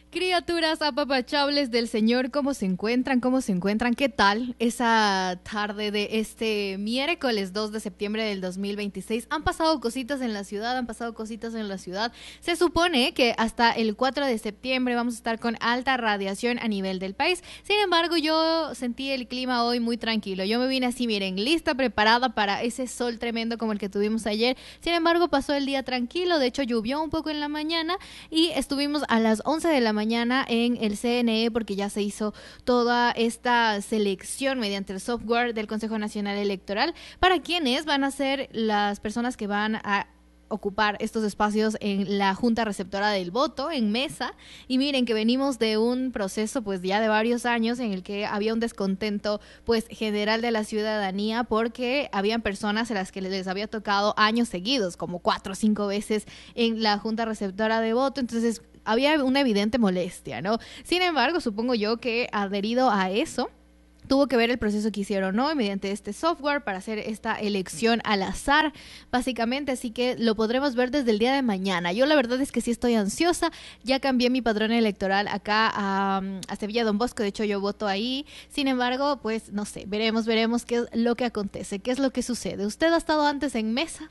Criaturas apapachables del Señor, ¿cómo se encuentran? ¿Cómo se encuentran? ¿Qué tal esa tarde de este miércoles 2 de septiembre del 2026? Han pasado cositas en la ciudad, han pasado cositas en la ciudad. Se supone que hasta el 4 de septiembre vamos a estar con alta radiación a nivel del país. Sin embargo, yo sentí el clima hoy muy tranquilo. Yo me vine así, miren, lista, preparada para ese sol tremendo como el que tuvimos ayer. Sin embargo, pasó el día tranquilo. De hecho, llovió un poco en la mañana y estuvimos a las 11 de la mañana en el CNE porque ya se hizo toda esta selección mediante el software del Consejo Nacional Electoral para quienes van a ser las personas que van a ocupar estos espacios en la Junta Receptora del Voto, en mesa, y miren que venimos de un proceso pues ya de varios años en el que había un descontento pues general de la ciudadanía porque habían personas a las que les había tocado años seguidos, como 4 o 5 veces en la Junta Receptora de Voto, entonces había una evidente molestia, ¿no? Sin embargo, supongo yo que adherido a eso, tuvo que ver el proceso que hicieron, ¿no? Mediante este software para hacer esta elección al azar, básicamente, así que lo podremos ver desde el día de mañana. Yo la verdad es que sí estoy ansiosa, ya cambié mi padrón electoral acá a Sevilla Don Bosco, de hecho yo voto ahí, sin embargo, pues no sé, veremos qué es lo que acontece, qué es lo que sucede. ¿Usted ha estado antes en mesa?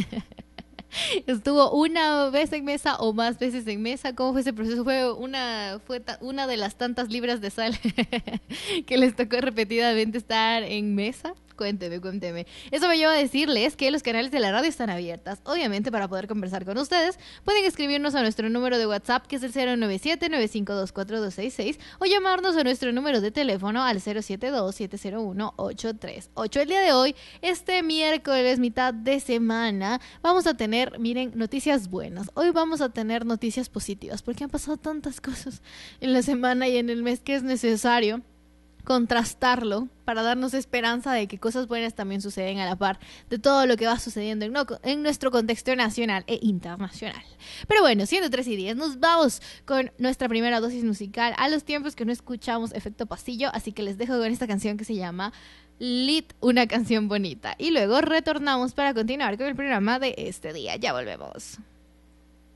¿Estuvo una vez en mesa o más veces en mesa? ¿Cómo fue ese proceso? ¿Fue una de las tantas libras de sal que les tocó repetidamente estar en mesa? Cuénteme. Eso me lleva a decirles que los canales de la radio están abiertas. Obviamente, para poder conversar con ustedes, pueden escribirnos a nuestro número de WhatsApp, que es el 097-9524-266, o llamarnos a nuestro número de teléfono al 072-701-838. El día de hoy, este miércoles, mitad de semana, vamos a tener, miren, noticias buenas. Hoy vamos a tener noticias positivas, porque han pasado tantas cosas en la semana y en el mes que es necesario contrastarlo para darnos esperanza de que cosas buenas también suceden a la par de todo lo que va sucediendo en nuestro contexto nacional e internacional. Pero bueno, siendo 3:10, nos vamos con nuestra primera dosis musical a los tiempos que no escuchamos Efecto Pasillo, así que les dejo con esta canción que se llama Lit, una canción bonita, y luego retornamos para continuar con el programa de este día. Ya volvemos.